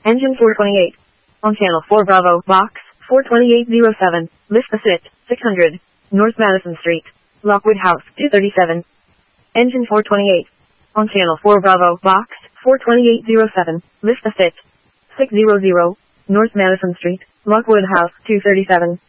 Engine 428. On channel 4 Bravo, box 42807, list the sit, 600, North Madison Street, Lockwood House, 237. Engine 428. On channel 4 Bravo, box 42807, list the sit, 600, North Madison Street, Lockwood House, 237.